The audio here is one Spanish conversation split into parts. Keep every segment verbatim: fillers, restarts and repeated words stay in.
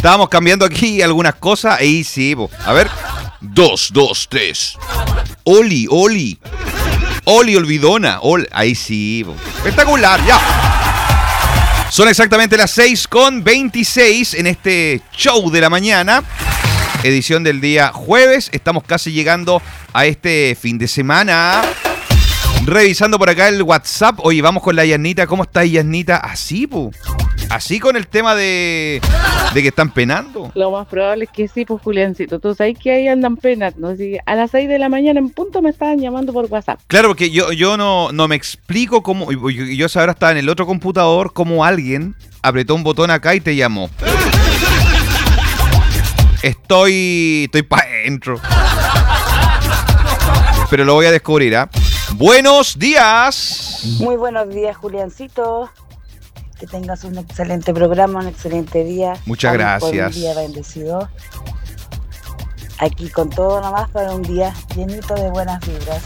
Estábamos cambiando aquí algunas cosas. Ahí sí, po. A ver. Dos, dos, tres. Oli, Oli. Oli Olvidona. Oli. Ahí sí, po. Espectacular, ya. Son exactamente las seis con veintiséis en este show de la mañana. Edición del día jueves. Estamos casi llegando a este fin de semana. Revisando por acá el WhatsApp. Oye, vamos con la Yasnita. ¿Cómo está Yasnita? Así, pu. Así con el tema de, de que están penando. Lo más probable es que sí, pues Juliancito. Tú sabes que ahí andan penas, ¿no? Si a las seis de la mañana en punto me estaban llamando por WhatsApp. Claro, porque yo, yo no, no me explico cómo. Yo, yo ahora estaba en el otro computador, cómo alguien apretó un botón acá y te llamó. Estoy. Estoy pa' dentro. Pero lo voy a descubrir, ¿ah? ¿eh? Buenos días. Muy buenos días, Juliancito. Que tengas un excelente programa, un excelente día. Muchas gracias. Un día bendecido. Aquí con todo nomás para un día llenito de buenas vibras.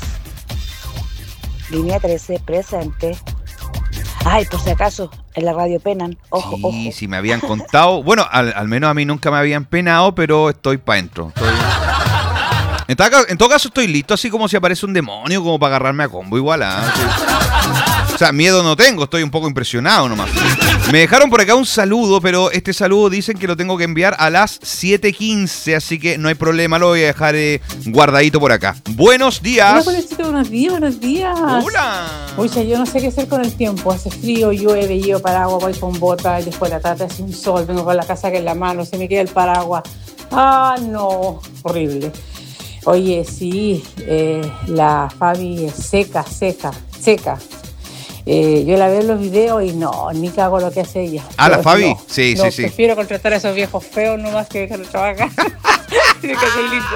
Línea trece, presente. Ay, por si acaso, en la radio penan. Ojo, sí, ojo. Sí, sí, me habían contado. Bueno, al, al menos a mí nunca me habían penado, pero estoy pa' dentro. Estoy... En, todo caso, en todo caso estoy listo, así como si aparece un demonio, como para agarrarme a combo igual. ¿eh? Sí. O sea, miedo no tengo, estoy un poco impresionado nomás. Me dejaron por acá un saludo, pero este saludo dicen que lo tengo que enviar a las siete quince, así que no hay problema, lo voy a dejar eh, guardadito por acá. Buenos días. Hola, Juliancito, buenos días, buenos días. Hola. Oye, yo no sé qué hacer con el tiempo. Hace frío, llueve, llevo paraguas, voy con botas, y después de la tarde hace un sol, vengo con la casaca en la mano, se me queda el paraguas. Ah, no, horrible. Oye, sí, eh, la Fabi es seca, seca, seca. Eh, yo la veo en los videos y no, ni cago lo que hace ella. ¿Ah, la Fabi? No, sí, no, sí, sí. Prefiero contratar a esos viejos feos nomás que dejar de trabajar. Tiene que hacer lindo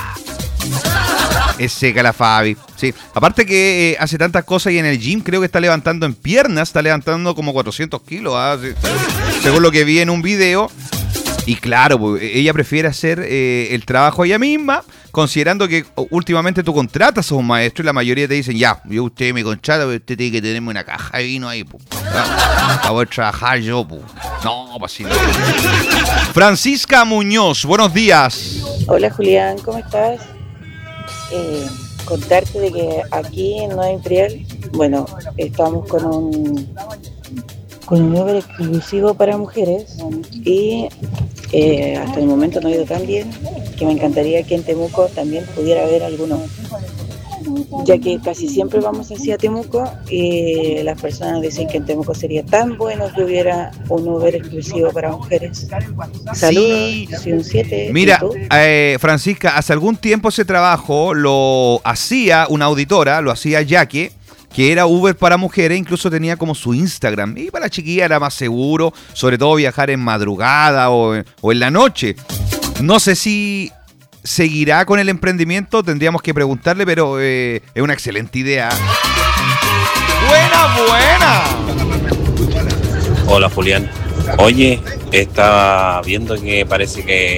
día. Es seca la Fabi. Sí. Aparte que eh, hace tantas cosas y en el gym creo que está levantando en piernas, está levantando como cuatrocientos kilos, ¿eh? Según lo que vi en un video. Y claro, pues, ella prefiere hacer eh, el trabajo ella misma, considerando que últimamente tú contratas a un maestro y la mayoría te dicen, ya, yo usted me contrata, pero usted tiene que tenerme una caja de vino ahí, pues. Para poder trabajar yo, pues. No, pues sí, no. Francisca Muñoz, buenos días. Hola, Julián, ¿cómo estás? Eh, contarte de que aquí en Nueva Imperial, bueno, estamos con un... con un Uber exclusivo para mujeres y eh, hasta el momento no ha ido tan bien que me encantaría que en Temuco también pudiera haber alguno, ya que casi siempre vamos hacia Temuco y las personas dicen que en Temuco sería tan bueno que hubiera un Uber exclusivo para mujeres. Saludos, Sí. soy un siete. Mira, eh, Francisca, hace algún tiempo ese trabajo lo hacía una auditora, lo hacía Yaque, que era Uber para mujeres, incluso tenía como su Instagram. Y para la chiquilla era más seguro, sobre todo viajar en madrugada o, o en la noche. No sé si seguirá con el emprendimiento, tendríamos que preguntarle, pero eh, es una excelente idea. ¡Buena, buena! Hola, Julián. Oye, estaba viendo que parece que